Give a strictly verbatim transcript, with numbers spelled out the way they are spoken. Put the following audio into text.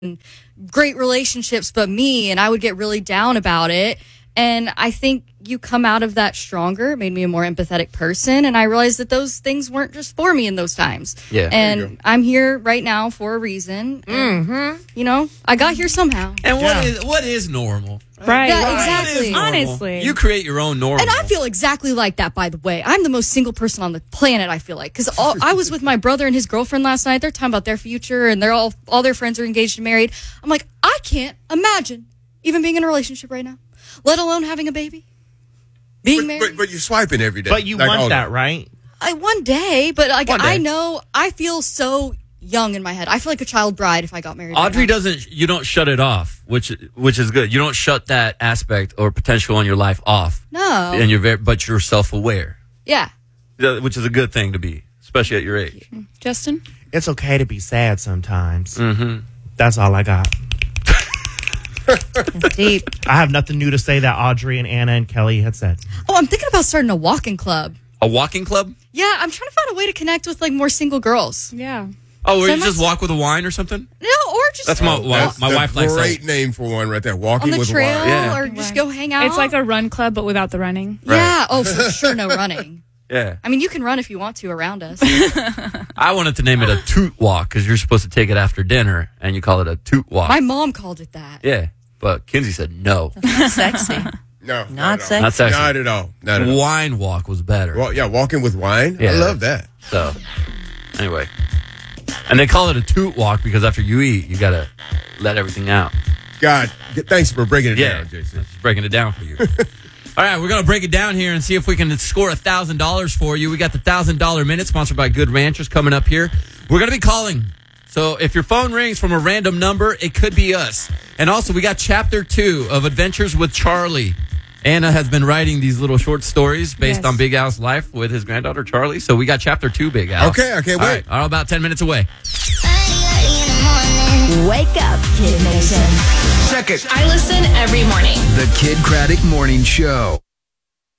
great relationships but me, and I would get really down about it. And I think you come out of that stronger. It made me a more empathetic person, and I realized that those things weren't just for me in those times. Yeah. And I'm here right now for a reason. And, Mm-hmm. you know, I got here somehow. And what Yeah. is what is normal? Right. Yeah, right. exactly. What is normal? Honestly. You create your own normal. And I feel exactly like that, by the way. I'm the most single person on the planet, I feel like. Because I was with my brother and his girlfriend last night. They're talking about their future, and they're all all their friends are engaged and married. I'm like, I can't imagine even being in a relationship right now, let alone having a baby, being But, married. but, but you're swiping every day. But you Like all want the- that, right? I one day, but like One day. I know, I feel so young in my head. I feel like a child bride if I got married. Audrey right now. doesn't. You don't shut it off, which which is good. You don't shut that aspect or potential in your life off. No. And you're very, but you're self aware, Yeah. which is a good thing to be, especially at your age. Justin? It's okay to be sad sometimes. Mm-hmm. That's all I got. Deep. I have nothing new to say that Audrey and Anna and Kelly had said. Oh, I'm thinking about starting a walking club. A walking club? Yeah, I'm trying to find a way to connect with like more single girls. Yeah. Oh, where So you my- just walk with a wine or something? No, or just That's my wife. That's My the wife likes great that. name for one right there. on Walking the with trail, wine. Yeah. or just Right. go hang out. It's like a run club, but without the running. yeah. Oh, for sure, no running. Yeah. I mean, you can run if you want to around us. I wanted to name it a toot walk because you're supposed to take it after dinner, and you call it a toot walk. My mom called it that. Yeah, but Kinsey said no. Sexy. No, Not not, at all. sexy. Not sexy. Not at all. Not at all. Wine walk was better. Well, yeah, walking with wine. Yeah. I love that. So, anyway. And they call it a toot walk because after you eat, you got to let everything out. God, thanks for breaking it Yeah. down, Jason. Just breaking it down for you. All right, we're going to break it down here and see if we can score one thousand dollars for you. We got the one thousand dollars Minute sponsored by Good Ranchers coming up here. We're going to be calling. So if your phone rings from a random number, it could be us. And also, we got chapter two of Adventures with Charlie. Anna has been writing these little short stories based Yes. on Big Al's life with his granddaughter, Charlie. So we got chapter two, Big Al. Okay, I can't All wait. right, all about ten minutes away. Wake up, Kid Nation. Check it. I listen every morning. The Kid Craddock Morning Show.